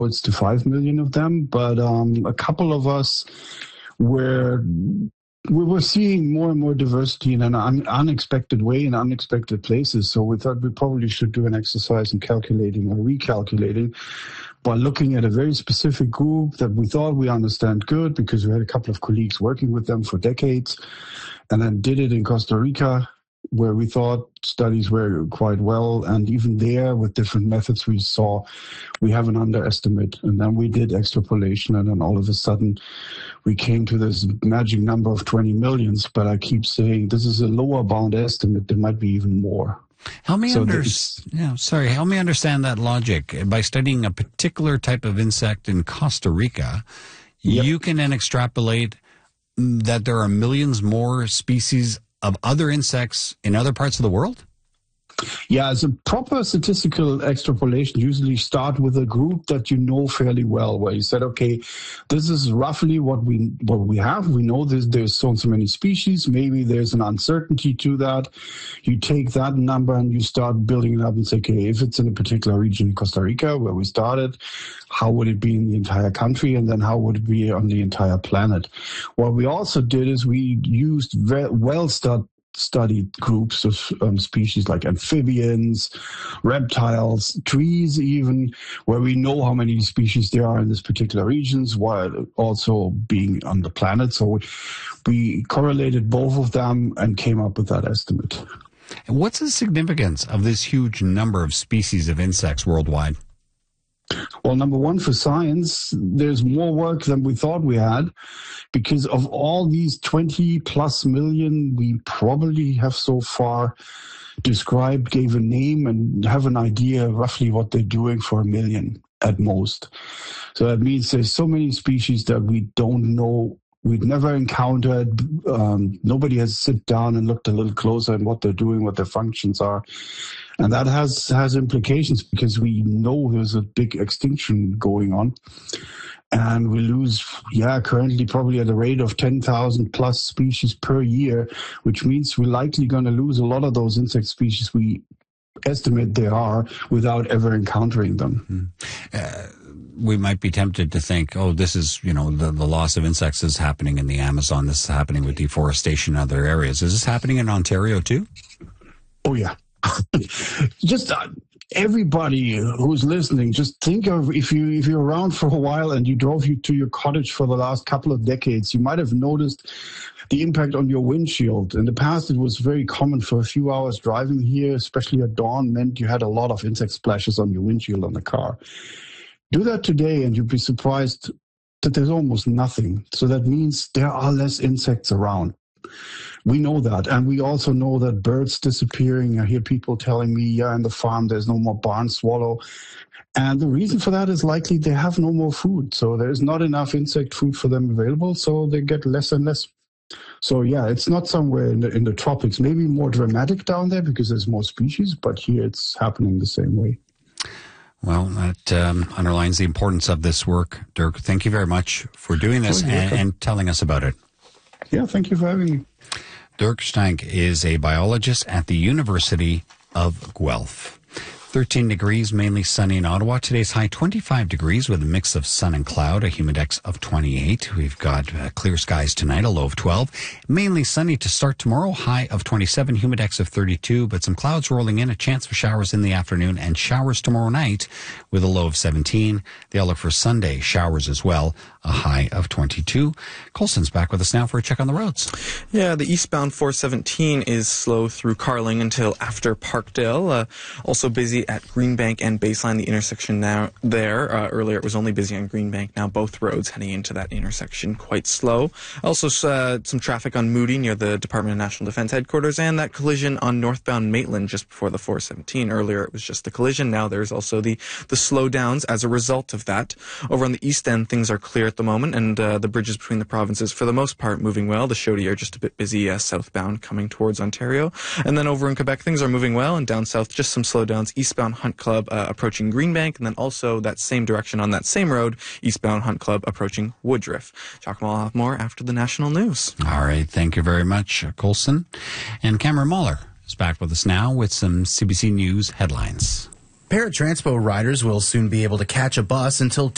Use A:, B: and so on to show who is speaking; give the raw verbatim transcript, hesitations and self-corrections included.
A: upwards to five million of them, but um, a couple of us were we were seeing more and more diversity in an un- unexpected way in unexpected places. So we thought we probably should do an exercise in calculating or recalculating by looking at a very specific group that we thought we understand good because we had a couple of colleagues working with them for decades, and then did it in Costa Rica, where we thought studies were quite well. And even there, with different methods, we saw we have an underestimate. And then we did extrapolation, and then all of a sudden we came to this magic number of twenty millions. But I keep saying this is a lower bound estimate. There might be even more.
B: Help me,
A: so
B: under- yeah, sorry, help me understand that logic. By studying a particular type of insect in Costa Rica, yep. you can then extrapolate that there are millions more species of other insects in other parts of the world?
A: Yeah, as a proper statistical extrapolation, usually start with a group that you know fairly well, where you said, okay, this is roughly what we what we have. We know there's, there's so and so many species. Maybe there's an uncertainty to that. You take that number and you start building it up and say, okay, if it's in a particular region in Costa Rica where we started, how would it be in the entire country? And then how would it be on the entire planet? What we also did is we used very well-studied studied groups of um, species like amphibians, reptiles, trees even, where we know how many species there are in this particular regions while also being on the planet. So we, we correlated both of them and came up with that estimate.
B: And what's the significance of this huge number of species of insects worldwide?
A: Well, number one, for science, there's more work than we thought we had, because of all these twenty plus million we probably have so far described, gave a name, and have an idea roughly what they're doing for a million at most. So that means there's so many species that we don't know. We'd never encountered. Um, nobody has sit down and looked a little closer at what they're doing, what their functions are. And that has, has implications because we know there's a big extinction going on. And we lose, yeah, currently probably at a rate of ten thousand plus species per year, which means we're likely going to lose a lot of those insect species we estimate there are without ever encountering them.
B: Mm-hmm. Uh, we might be tempted to think, oh, this is, you know, the, the loss of insects is happening in the Amazon. This is happening with deforestation in other areas. Is this happening in Ontario too?
A: Oh, yeah. Just uh, everybody who's listening, just think of if you if you're around for a while and you drove you to your cottage for the last couple of decades, you might have noticed the impact on your windshield. In the past, it was very common for a few hours driving here, especially at dawn, meant you had a lot of insect splashes on your windshield on the car. Do that today and you'll be surprised that there's almost nothing. So that means there are less insects around. We know that. And we also know that birds disappearing. I hear people telling me, yeah, in the farm, there's no more barn swallow. And the reason for that is likely they have no more food. So there's not enough insect food for them available. So they get less and less. So yeah, it's not somewhere in the, in the tropics, maybe more dramatic down there because there's more species, but here it's happening the same way.
B: Well, that um, underlines the importance of this work. Dirk, thank you very much for doing this oh, and, and telling us about it.
A: Yeah, thank you for having me.
B: Dirk Stank is a biologist at the University of Guelph. thirteen degrees, mainly sunny in Ottawa. Today's high twenty-five degrees with a mix of sun and cloud, a humidex of twenty-eight. We've got uh, clear skies tonight, a low of twelve. Mainly sunny to start tomorrow, high of twenty-seven, humidex of thirty-two, but some clouds rolling in, a chance for showers in the afternoon and showers tomorrow night with a low of seventeen. The outlook for Sunday, showers as well, a high of twenty-two. Colson's back with us now for a check on the roads.
C: Yeah, the eastbound four seventeen is slow through Carling until after Parkdale. Uh, also busy at Greenbank and Baseline, the intersection now there. Uh, earlier it was only busy on Greenbank. Now both roads heading into that intersection quite slow. Also uh, some traffic on Moody near the Department of National Defense headquarters, and that collision on northbound Maitland just before the four seventeen. Earlier it was just the collision. Now there's also the, the slowdowns as a result of that. Over on the east end, things are clear at the moment, and uh, the bridges between the provinces, for the most part, moving well. The Chaudy are just a bit busy uh, southbound coming towards Ontario. And then over in Quebec, things are moving well, and down south, just some slowdowns. Eastbound Hunt Club uh, approaching Greenbank, and then also that same direction on that same road, eastbound Hunt Club approaching Woodruff. Talk more, more after the national news.
B: All right. Thank you very much, Colson. And Cameron Muller is back with us now with some C B C News headlines.
D: Paratranspo riders will soon be able to catch a bus until